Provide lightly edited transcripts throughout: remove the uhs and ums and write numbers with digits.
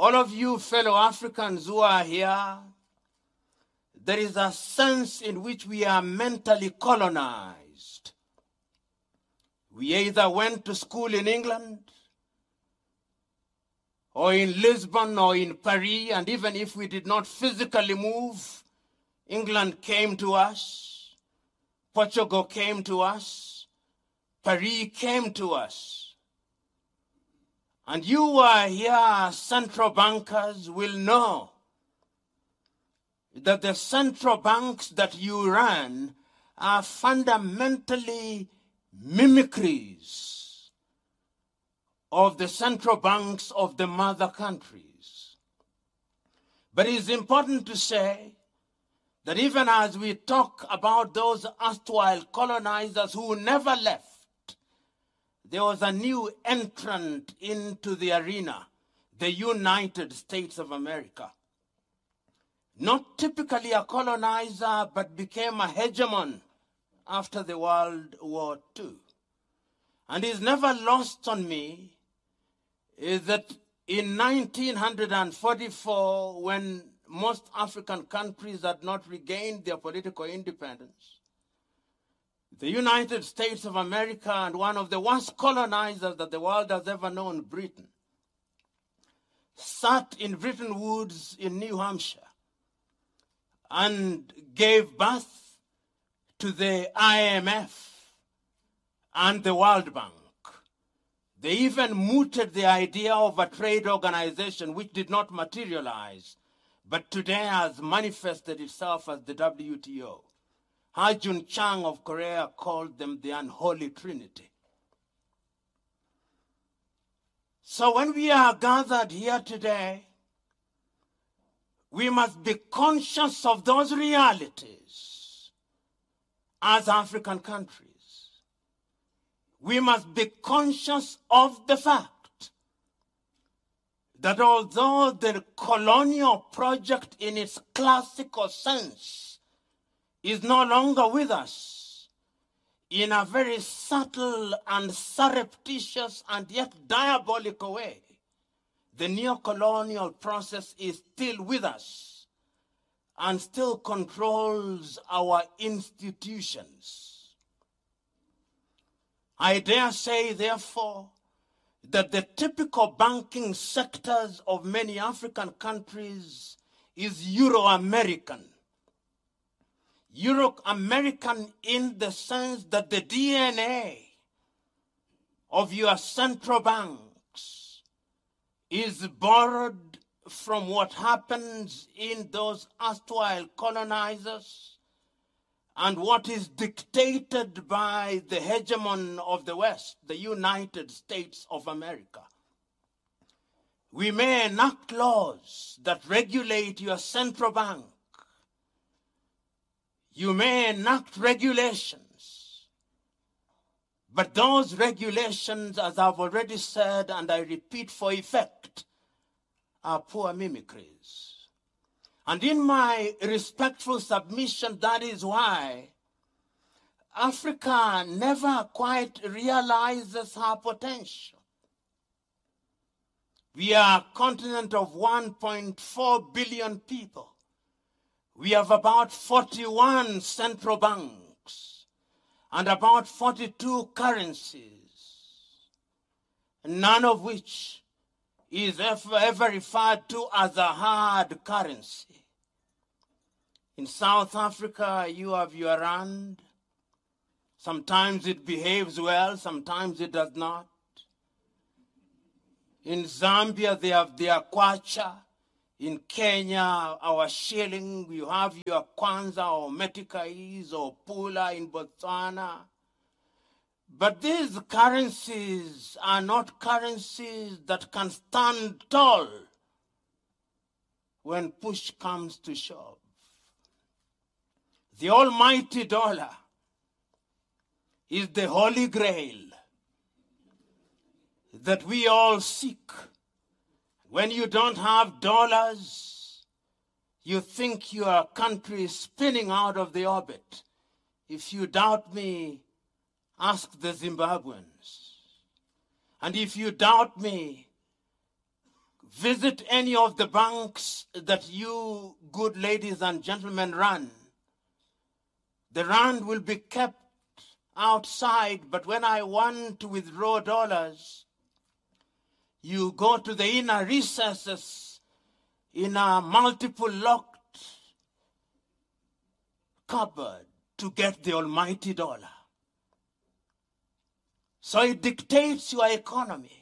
all of you fellow Africans who are here, there is a sense in which we are mentally colonized. We either went to school in England, or in Lisbon, or in Paris, and even if we did not physically move, England came to us, Portugal came to us, Paris came to us. And you who are here, central bankers, will know that the central banks that you run are fundamentally mimicries of the central banks of the mother countries. But it's important to say that even as we talk about those erstwhile colonizers who never left, there was a new entrant into the arena, the United States of America. Not typically a colonizer, but became a hegemon after the World War II. And it's never lost on me is that in 1944, when most African countries had not regained their political independence, the United States of America and one of the worst colonizers that the world has ever known, Britain, sat in Bretton Woods in New Hampshire and gave birth to the IMF and the World Bank. They even mooted the idea of a trade organization which did not materialize, but today has manifested itself as the WTO. Ha-Joon Chang of Korea called them the unholy trinity. So when we are gathered here today, we must be conscious of those realities as African countries. We must be conscious of the fact that although the colonial project in its classical sense is no longer with us, in a very subtle and surreptitious and yet diabolical way, the neo-colonial process is still with us and still controls our institutions. I dare say, therefore, that the typical banking sectors of many African countries is Euro-American. Euro-American in the sense that the DNA of your central banks is borrowed from what happens in those erstwhile colonizers and what is dictated by the hegemon of the West, the United States of America. We may enact laws that regulate your central bank. You may enact regulations, but those regulations, as I've already said, and I repeat for effect, are poor mimicries. And in my respectful submission, that is why Africa never quite realizes her potential. We are a continent of 1.4 billion people. We have about 41 central banks and about 42 currencies, none of which is ever referred to as a hard currency. In South Africa, you have your rand. Sometimes it behaves well, sometimes it does not. In Zambia, they have their kwacha. In Kenya, our shilling. You have your kwanza or metikais or pula in Botswana. But these currencies are not currencies that can stand tall when push comes to shove. The almighty dollar is the holy grail that we all seek. When you don't have dollars, you think your country is spinning out of the orbit. If you doubt me, ask the Zimbabweans. And if you doubt me, visit any of the banks that you good ladies and gentlemen run, the rand will be kept outside, but when I want to withdraw dollars, you go to the inner recesses in a multiple locked cupboard to get the almighty dollar. So it dictates your economy.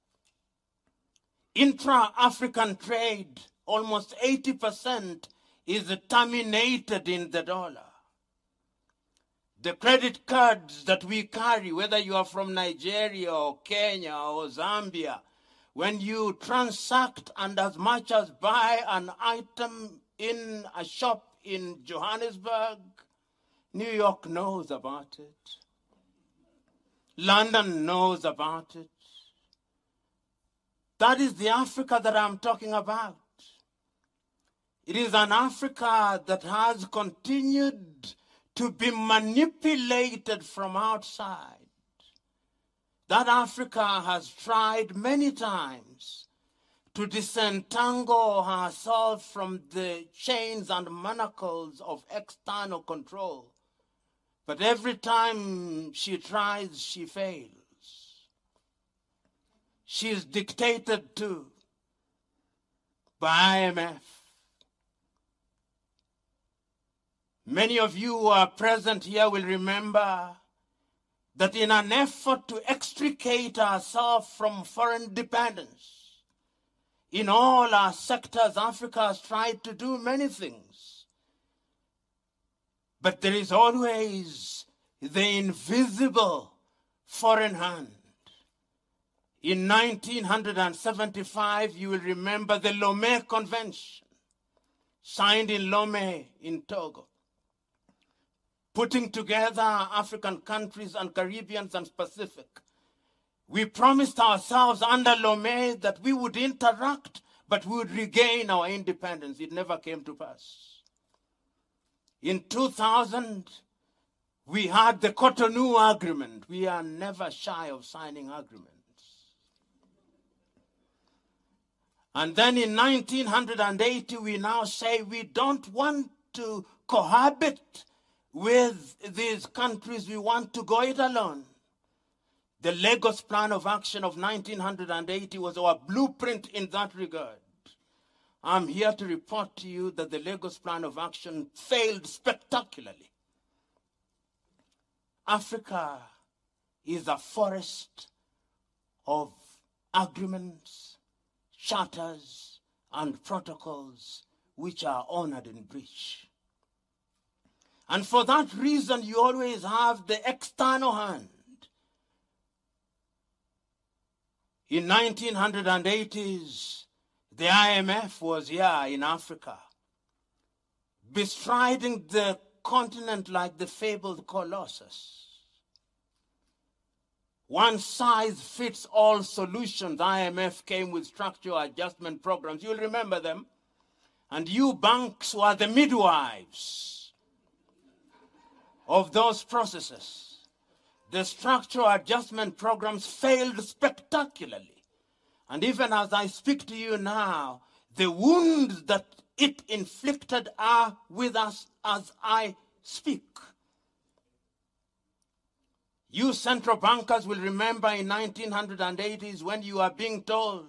Intra-African trade, almost 80% is terminated in the dollar. The credit cards that we carry, whether you are from Nigeria or Kenya or Zambia, when you transact and as much as buy an item in a shop in Johannesburg, New York knows about it. London knows about it. That is the Africa that I'm talking about. It is an Africa that has continued to be manipulated from outside. That Africa has tried many times to disentangle herself from the chains and manacles of external control. But every time she tries, she fails. She is dictated to by IMF. Many of you who are present here will remember that in an effort to extricate ourselves from foreign dependence, in all our sectors, Africa has tried to do many things. But there is always the invisible foreign hand. In 1975, you will remember the Lomé Convention, signed in Lomé in Togo, putting together African countries and Caribbeans and Pacific. We promised ourselves under Lomé that we would interact, but we would regain our independence. It never came to pass. In 2000, we had the Cotonou Agreement. We are never shy of signing agreements. And then in 1980, we now say we don't want to cohabit with these countries. We want to go it alone. The Lagos Plan of Action of 1980 was our blueprint in that regard. I'm here to report to you that the Lagos Plan of Action failed spectacularly. Africa is a forest of agreements, charters, and protocols which are honored in breach. And for that reason, you always have the external hand. In 1980s, the IMF was here in Africa, bestriding the continent like the fabled Colossus. One size fits all solutions. IMF came with structural adjustment programs. You'll remember them. And you banks were the midwives of those processes. The structural adjustment programs failed spectacularly. And even as I speak to you now, the wounds that it inflicted are with us as I speak. You central bankers will remember in 1980s when you are being told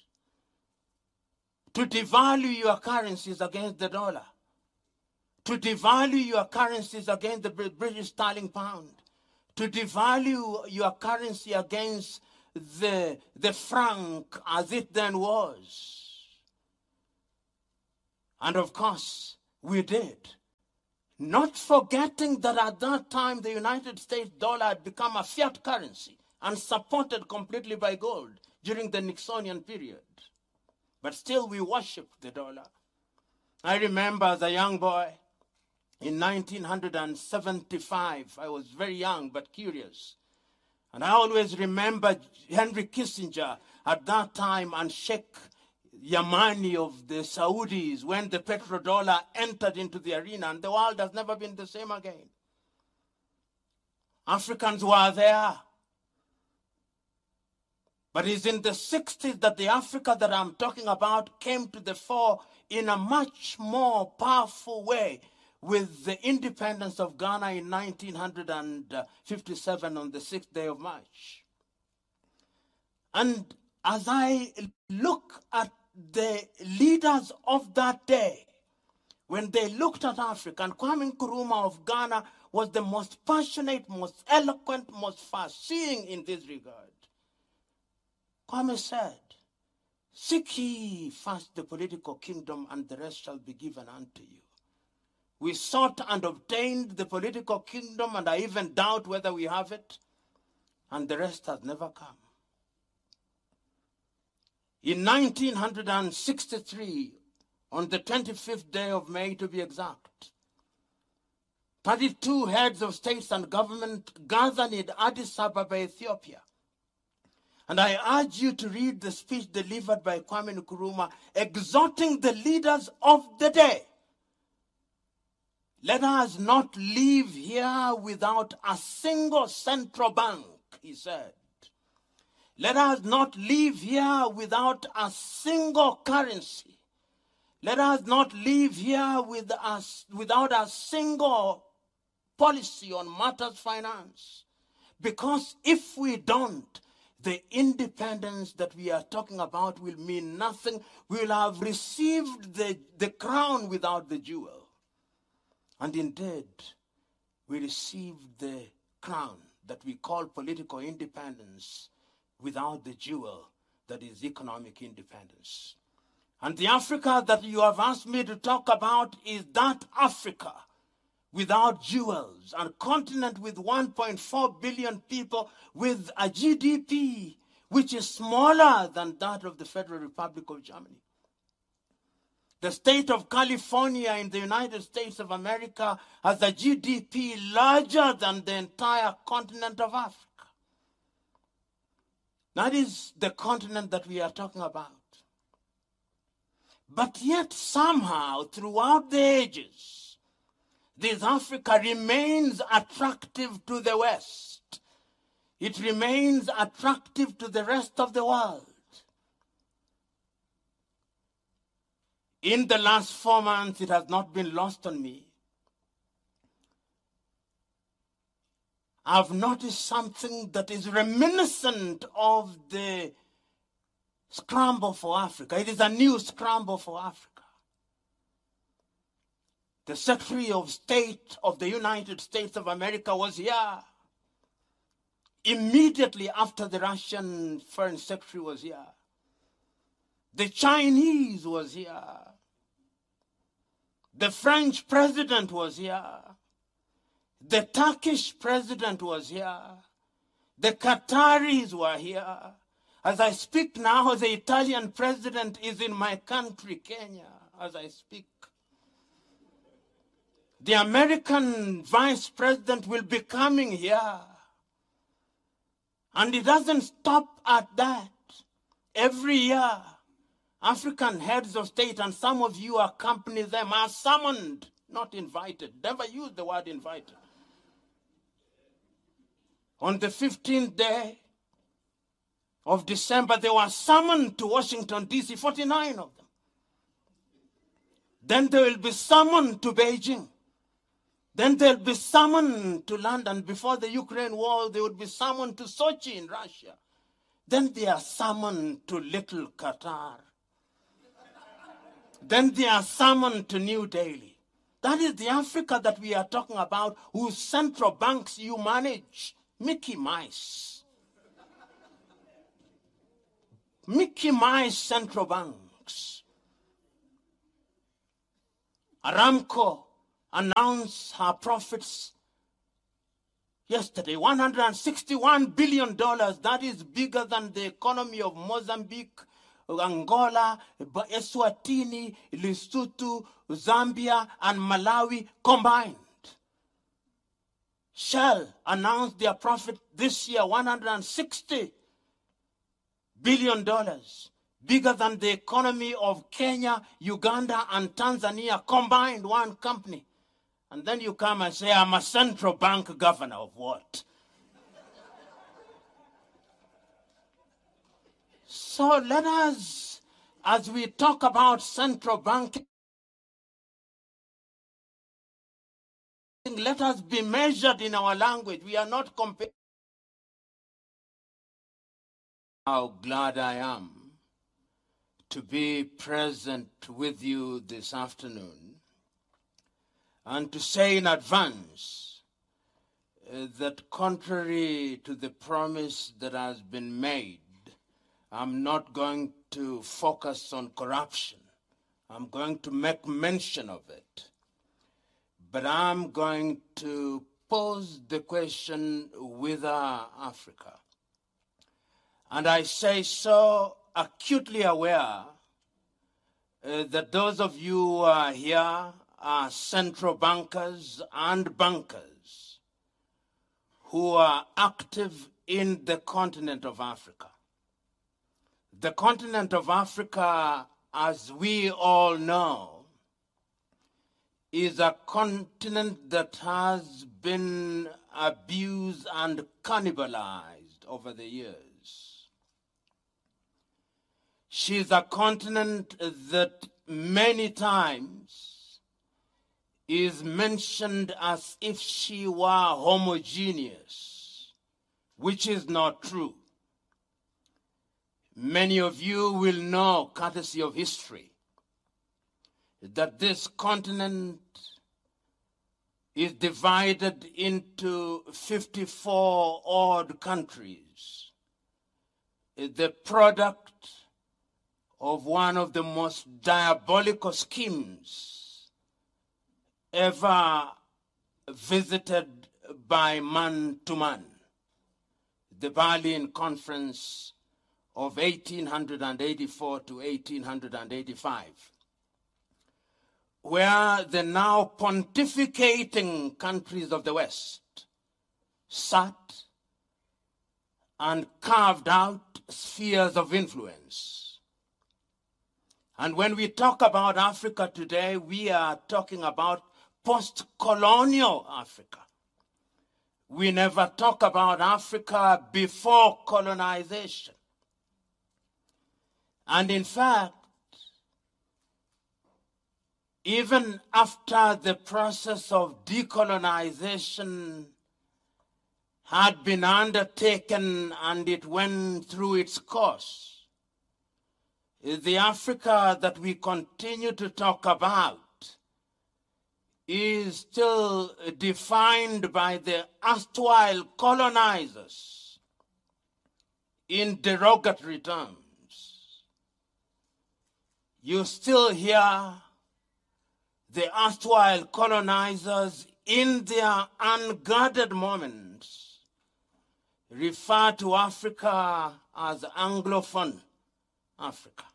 to devalue your currencies against the dollar, to devalue your currencies against the British sterling pound, to devalue your currency against the franc as it then was. And of course, we did. Not forgetting that at that time, the United States dollar had become a fiat currency and supported completely by gold during the Nixonian period. But still, we worshipped the dollar. I remember as a young boy, in 1975, I was very young but curious. And I always remember Henry Kissinger at that time and Sheikh Yamani of the Saudis when the petrodollar entered into the arena, and the world has never been the same again. Africans were there. But it's in the 60s that the Africa that I'm talking about came to the fore in a much more powerful way with the independence of Ghana in 1957 on the 6th day of March. And as I look at the leaders of that day, when they looked at Africa, and Kwame Nkrumah of Ghana was the most passionate, most eloquent, most far-seeing in this regard. Kwame said, "Seek ye first the political kingdom, and the rest shall be given unto you." We sought and obtained the political kingdom, and I even doubt whether we have it, and the rest has never come. In 1963, on the 25th day of May to be exact, 32 heads of states and government gathered in Addis Ababa, Ethiopia. And I urge you to read the speech delivered by Kwame Nkrumah, exhorting the leaders of the day. Let us not leave here without a single central bank, he said. Let us not leave here without a single currency. Let us not leave here without a single policy on matters finance. Because if we don't, the independence that we are talking about will mean nothing. We will have received the crown without the jewel. And indeed, we received the crown that we call political independence without the jewel that is economic independence. And the Africa that you have asked me to talk about is that Africa without jewels, a continent with 1.4 billion people with a GDP which is smaller than that of the Federal Republic of Germany. The state of California in the United States of America has a GDP larger than the entire continent of Africa. That is the continent that we are talking about. But yet somehow throughout the ages, this Africa remains attractive to the West. It remains attractive to the rest of the world. In the last 4 months, it has not been lost on me. I've noticed something that is reminiscent of the scramble for Africa. It is a new scramble for Africa. The Secretary of State of the United States of America was here. Immediately after the Russian Foreign Secretary was here. The Chinese was here. The French president was here. The Turkish president was here. The Qataris were here. As I speak now, the Italian president is in my country, Kenya, as I speak. The American vice president will be coming here. And it doesn't stop at that. Every year, African heads of state, and some of you accompany them, are summoned, not invited. Never use the word invited. On the 15th day of December, they were summoned to Washington, D.C., 49 of them. Then they will be summoned to Beijing. Then they'll be summoned to London. Before the Ukraine war, they would be summoned to Sochi in Russia. Then they are summoned to Little Qatar. Then they are summoned to New Delhi. That is the Africa that we are talking about, whose central banks you manage. Mickey Mouse. Mickey Mouse central banks. Aramco announced her profits yesterday, $161 billion. That is bigger than the economy of Mozambique, Angola, Eswatini, Lesotho, Zambia, and Malawi combined. Shell announced their profit this year, $160 billion, bigger than the economy of Kenya, Uganda, and Tanzania combined, one company. And then you come and say, I'm a central bank governor of what? So let us, as we talk about central banking, let us be measured in our language. We are not comparing. How glad I am to be present with you this afternoon and to say in advance that contrary to the promise that has been made, I'm not going to focus on corruption. I'm going to make mention of it. But I'm going to pose the question, whither Africa? And I say so acutely aware that those of you who are here are central bankers and bankers who are active in the continent of Africa. The continent of Africa, as we all know, is a continent that has been abused and cannibalized over the years. She's a continent that many times is mentioned as if she were homogeneous, which is not true. Many of you will know, courtesy of history, that this continent is divided into 54 odd countries, the product of one of the most diabolical schemes ever visited by man to man, the Berlin Conference of 1884 to 1885, where the now pontificating countries of the West sat and carved out spheres of influence. And when we talk about Africa today, we are talking about post-colonial Africa. We never talk about Africa before colonization. And in fact, even after the process of decolonization had been undertaken and it went through its course, the Africa that we continue to talk about is still defined by the erstwhile colonizers in derogatory terms. You still hear the erstwhile colonizers in their unguarded moments refer to Africa as Anglophone Africa,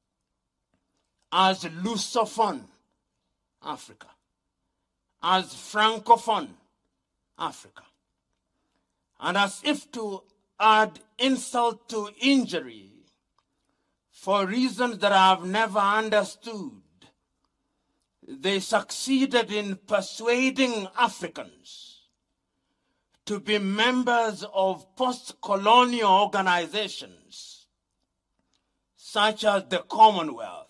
as Lusophone Africa, as Francophone Africa. And as if to add insult to injury, for reasons that I have never understood, they succeeded in persuading Africans to be members of post-colonial organizations such as the Commonwealth.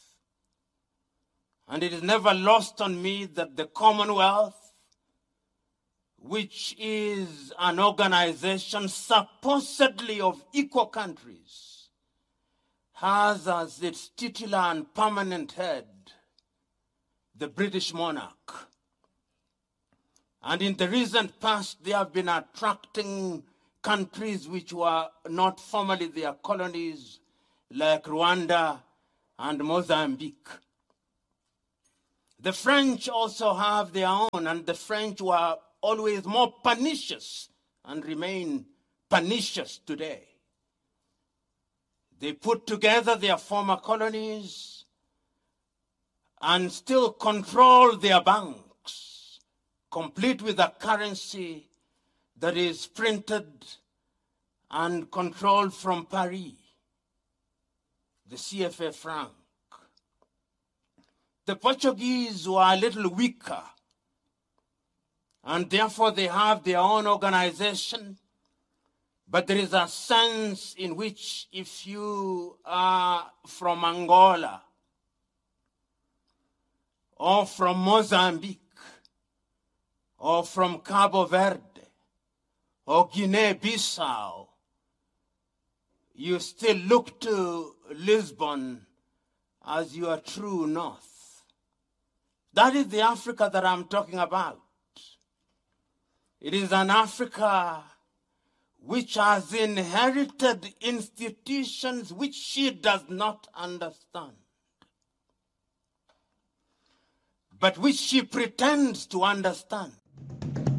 And it is never lost on me that the Commonwealth, which is an organization supposedly of equal countries, has as its titular and permanent head the British monarch. And in the recent past, they have been attracting countries which were not formerly their colonies, like Rwanda and Mozambique. The French also have their own, and the French were always more pernicious and remain pernicious today. They put together their former colonies and still control their banks, complete with a currency that is printed and controlled from Paris, the CFA franc. The Portuguese were a little weaker, and therefore they have their own organization But there is a sense in which if you are from Angola or from Mozambique or from Cabo Verde or Guinea-Bissau, you still look to Lisbon as your true north. That is the Africa that I'm talking about. It is an Africa which has inherited institutions which she does not understand, but which she pretends to understand.